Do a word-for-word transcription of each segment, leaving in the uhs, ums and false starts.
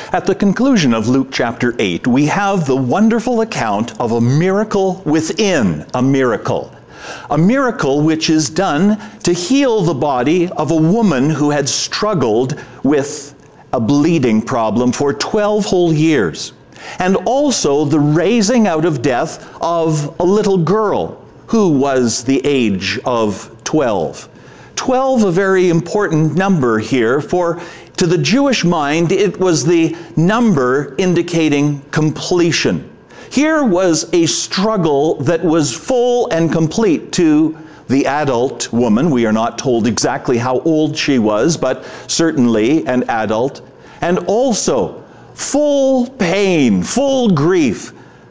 At the conclusion of Luke chapter eight, we have the wonderful account of a miracle within a miracle. A miracle which is done to heal the body of a woman who had struggled with a bleeding problem for twelve whole years. And also the raising out of death of a little girl who was the age of twelve. twelve, a very important number here, for to the Jewish mind, it was the number indicating completion. Here was a struggle that was full and complete to the adult woman. We are not told exactly how old she was, but certainly an adult. And also full pain, full grief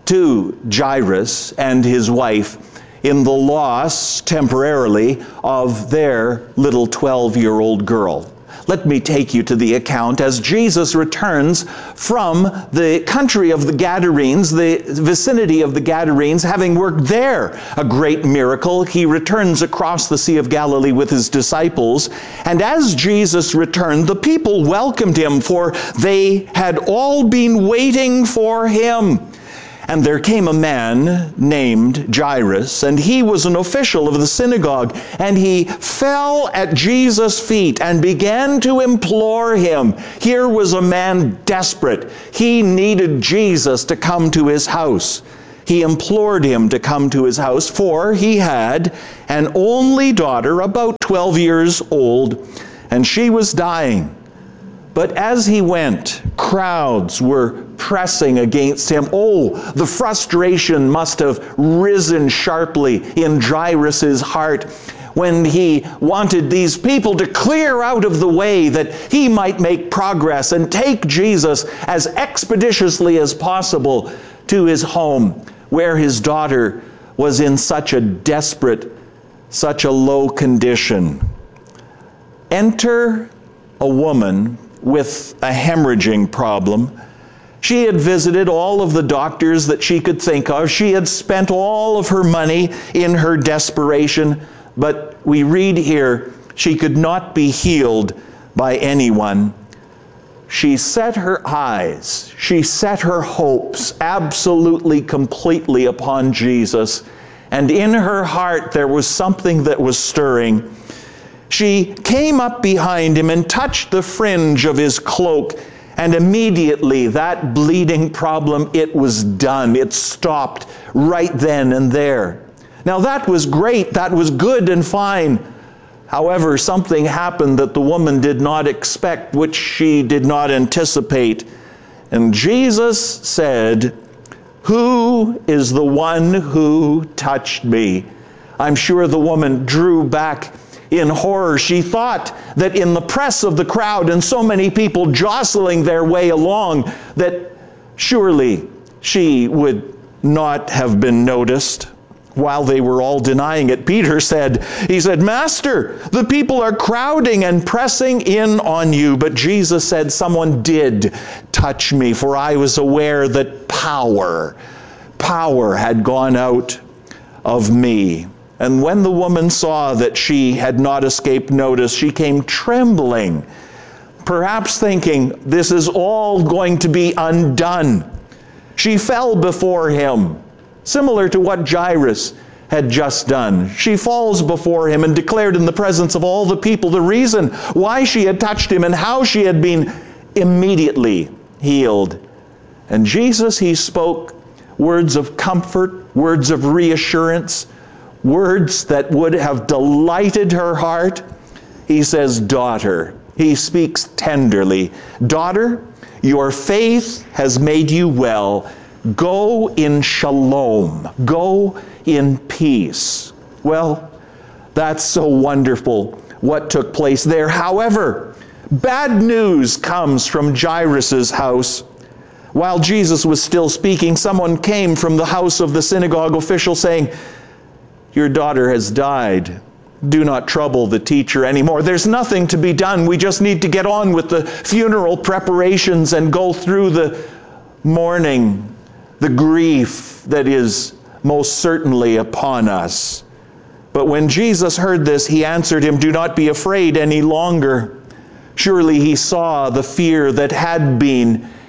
to Jairus and his wife in the loss, temporarily, of their little twelve-year-old girl. Let me take you to the account as Jesus returns from the country of the Gadarenes, the vicinity of the Gadarenes, having worked there a great miracle. He returns across the Sea of Galilee with his disciples. And as Jesus returned, the people welcomed him, for they had all been waiting for him. And there came a man named Jairus, and he was an official of the synagogue, and he fell at Jesus' feet and began to implore him. Here was a man desperate. He needed Jesus to come to his house. He implored him to come to his house, for he had an only daughter, about twelve years old, and she was dying. But as he went, crowds were pressing against him. Oh, the frustration must have risen sharply in Jairus' heart when he wanted these people to clear out of the way that he might make progress and take Jesus as expeditiously as possible to his home, where his daughter was in such a desperate, such a low condition. Enter a woman with a hemorrhaging problem. She had visited all of the doctors that she could think of. She had spent all of her money in her desperation, but we read here she could not be healed by anyone. She set her eyes, she set her hopes absolutely, completely upon Jesus, and in her heart there was something that was stirring. She came up behind him and touched the fringe of his cloak, and immediately that bleeding problem, it was done. It stopped right then and there. Now that was great, that was good and fine. However, something happened that the woman did not expect, which she did not anticipate. And Jesus said, "Who is the one who touched me?" I'm sure the woman drew back in horror. She thought that in the press of the crowd and so many people jostling their way along, that surely she would not have been noticed. While they were all denying it, Peter said, he said, "Master, the people are crowding and pressing in on you." But Jesus said, "Someone did touch me, for I was aware that power, power had gone out of me." And when the woman saw that she had not escaped notice, she came trembling, perhaps thinking, this is all going to be undone. She fell before him, similar to what Jairus had just done. She falls before him and declared in the presence of all the people the reason why she had touched him and how she had been immediately healed. And Jesus, he spoke words of comfort, words of reassurance, words that would have delighted her heart. He says, "Daughter," he speaks tenderly, "Daughter, your faith has made you well. Go in shalom. Go in peace." Well, that's so wonderful what took place there. However, bad news comes from Jairus' house. While Jesus was still speaking, someone came from the house of the synagogue official saying, "Your daughter has died. Do not trouble the teacher anymore. There's nothing to be done. We just need to get on with the funeral preparations and go through the mourning, the grief that is most certainly upon us." But when Jesus heard this, he answered him, "Do not be afraid any longer." Surely he saw the fear that had been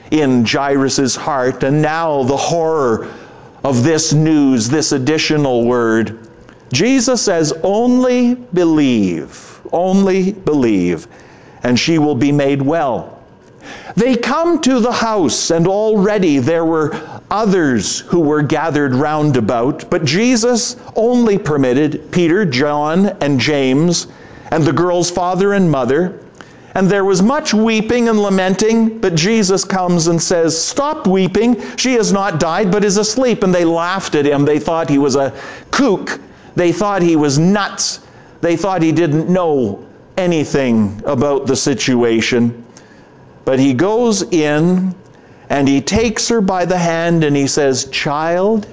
in Jairus' heart. And now the horror of this news, this additional word. Jesus says, only believe, only believe, and she will be made well. They come to the house, and already there were others who were gathered round about, but Jesus only permitted Peter, John, and James, and the girl's father and mother. And there was much weeping and lamenting, but Jesus comes and says, stop weeping, she has not died, but is asleep. And they laughed at him. They thought he was a kook. They thought he was nuts. They thought he didn't know anything about the situation. But he goes in and he takes her by the hand and he says, child,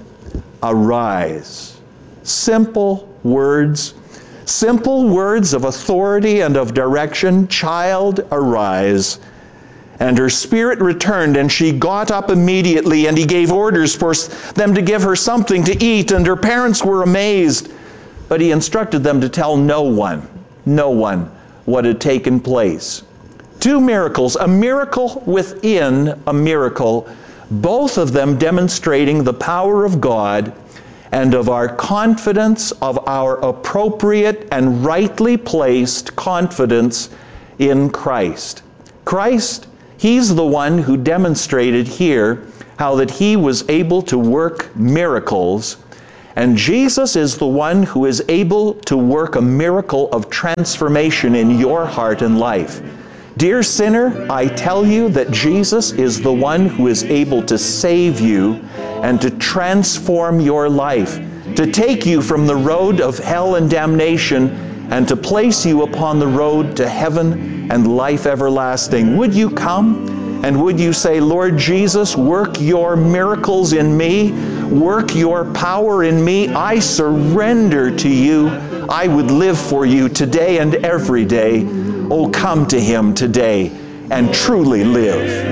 arise. Simple words. Simple words of authority and of direction. Child, arise. And her spirit returned, and she got up immediately, and he gave orders for them to give her something to eat, and her parents were amazed. But he instructed them to tell no one, no one, what had taken place. Two miracles, a miracle within a miracle, both of them demonstrating the power of God and of our confidence, of our appropriate and rightly placed confidence in Christ. Christ, he's the one who demonstrated here how that he was able to work miracles, and Jesus is the one who is able to work a miracle of transformation in your heart and life. Dear sinner, I tell you that Jesus is the one who is able to save you and to transform your life, to take you from the road of hell and damnation and to place you upon the road to heaven and life everlasting. Would you come and would you say, Lord Jesus, work your miracles in me, work your power in me. I surrender to you. I would live for you today and every day. Oh, come to him today and truly live.